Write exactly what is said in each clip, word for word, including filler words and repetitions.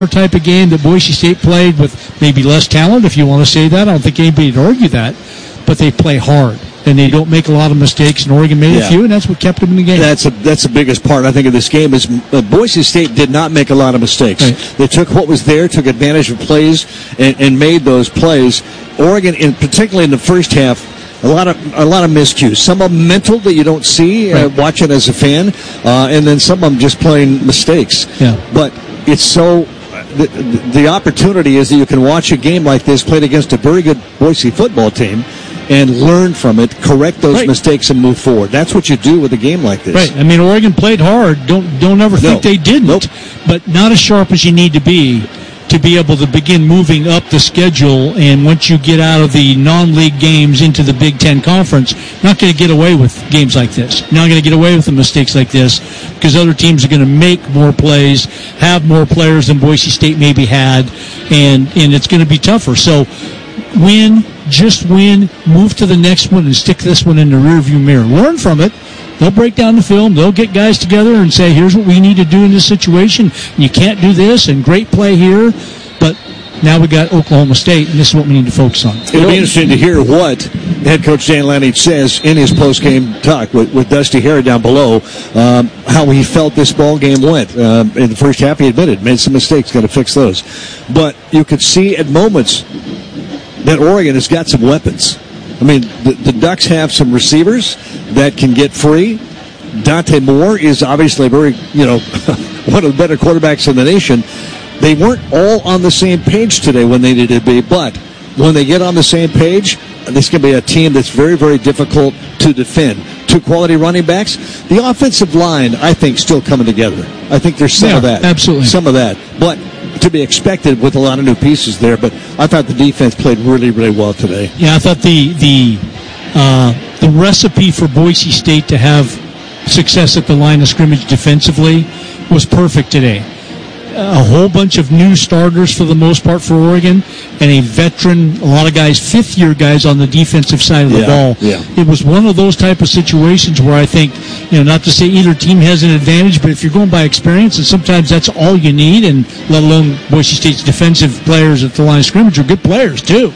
type of game that Boise State played with maybe less talent, if you want to say that. I don't think anybody would argue that. But they play hard, and they don't make a lot of mistakes, and Oregon made yeah. a few, and that's what kept them in the game. That's a, that's the biggest part, I think, of this game is uh, Boise State did not make a lot of mistakes. Right. They took what was there, took advantage of plays, and, and made those plays. Oregon, in particularly in the first half, A lot of a lot of miscues. Some of them mental that you don't see uh, right. watching as a fan, uh, and then some of them just plain mistakes. Yeah. But it's so the, the opportunity is that you can watch a game like this played against a very good Boise football team and learn from it, correct those right. mistakes, and move forward. That's what you do with a game like this. Right. I mean, Oregon played hard. Don't don't ever think no. they didn't. Nope. But not as sharp as you need to be to be able to begin moving up the schedule, and once you get out of the non-league games into the Big Ten Conference, not going to get away with games like this. Not going to get away with the mistakes like this because other teams are going to make more plays, have more players than Boise State maybe had, and, and it's going to be tougher. So win, just win, move to the next one, and stick this one in the rearview mirror. Learn from it. They'll break down the film. They'll get guys together and say, here's what we need to do in this situation. You can't do this, and great play here. But now we got Oklahoma State, and this is what we need to focus on. It'll be interesting to hear what head coach Dan Lanning says in his post-game talk with, with Dusty Harris down below, um, how he felt this ball game went. Um, in the first half, he admitted, made some mistakes, got to fix those. But you could see at moments that Oregon has got some weapons. I mean, the, the Ducks have some receivers that can get free. Dante Moore is obviously very, you know, one of the better quarterbacks in the nation. They weren't all on the same page today when they needed to be, but when they get on the same page, this can be a team that's very, very difficult to defend. Two quality running backs. The offensive line, I think, still coming together. I think there's some yeah, of that. Absolutely. Some of that. But to be expected with a lot of new pieces there, but I thought the defense played really, really well today. Yeah, I thought the the uh, the recipe for Boise State to have success at the line of scrimmage defensively was perfect today. A whole bunch of new starters for the most part for Oregon, and a veteran, a lot of guys, fifth-year guys on the defensive side of the yeah, ball. Yeah. It was one of those type of situations where I think, you know, not to say either team has an advantage, but if you're going by experience, and sometimes that's all you need, and let alone Boise State's defensive players at the line of scrimmage are good players, too.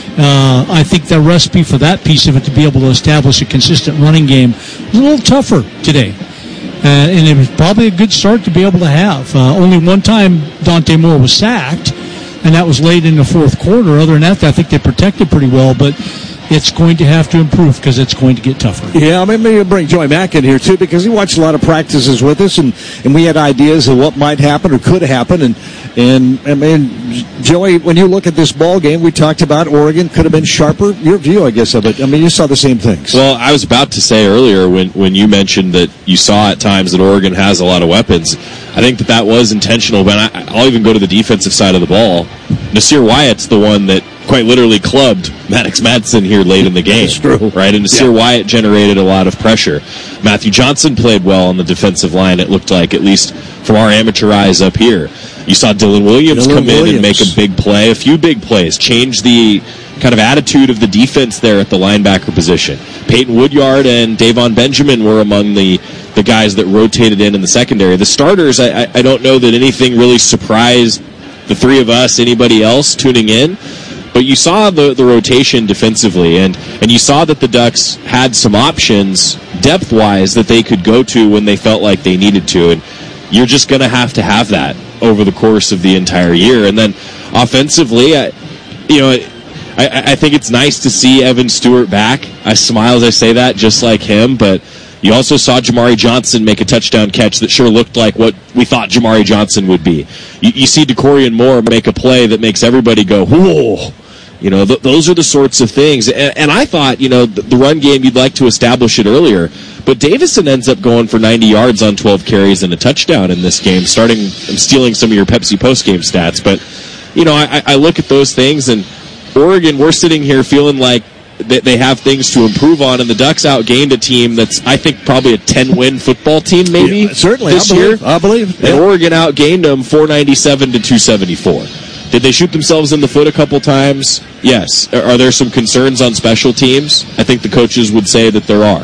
Uh, I think the recipe for that piece of it to be able to establish a consistent running game was a little tougher today. Uh, and it was probably a good start to be able to have. Uh, only one time Dante Moore was sacked, and that was late in the fourth quarter. Other than that, I think they protected pretty well, but it's going to have to improve because it's going to get tougher. Yeah, I mean, maybe we'll bring Joey Mack in here, too, because he watched a lot of practices with us, and, and we had ideas of what might happen or could happen. And, and, I mean, Joey, when you look at this ball game, we talked about Oregon could have been sharper. Your view, I guess, of it. I mean, you saw the same things. Well, I was about to say earlier when, when you mentioned that you saw at times that Oregon has a lot of weapons, I think that that was intentional, but I, I'll even go to the defensive side of the ball. Nasir Wyatt's the one that quite literally clubbed Maddox Madsen here late in the game. That's true. Right? And Nasir yeah. Wyatt generated a lot of pressure. Matthew Johnson played well on the defensive line, it looked like, at least from our amateur eyes up here. You saw Dylan Williams Dylan come Williams. in and make a big play, a few big plays, change the kind of attitude of the defense there at the linebacker position. Peyton Woodyard and Davon Benjamin were among the, the guys that rotated in in the secondary. The starters, I, I, I don't know that anything really surprised the three of us, anybody else tuning in. But you saw the, the rotation defensively, and, and you saw that the Ducks had some options depth-wise that they could go to when they felt like they needed to. And you're just going to have to have that over the course of the entire year. And then offensively, I, you know, I, I think it's nice to see Evan Stewart back. I smile as I say that, just like him, but you also saw Jamari Johnson make a touchdown catch that sure looked like what we thought Jamari Johnson would be. You, you see DeCorian Moore make a play that makes everybody go, whoa. You know, th- those are the sorts of things. And, and I thought, you know, the, the run game, you'd like to establish it earlier. But Davison ends up going for ninety yards on twelve carries and a touchdown in this game, starting, I'm stealing some of your Pepsi postgame stats. But, you know, I, I look at those things, and Oregon, we're sitting here feeling like they have things to improve on, and the Ducks outgained a team that's, I think, probably a ten-win football team, maybe, yeah, certainly, this I believe, year. I believe. And yeah. Oregon outgained them four ninety-seven to two seventy-four. Did they shoot themselves in the foot a couple times? Yes. Are there some concerns on special teams? I think the coaches would say that there are.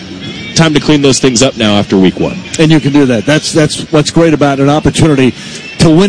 Time to clean those things up now after week one. And you can do that. That's that's what's great about an opportunity to win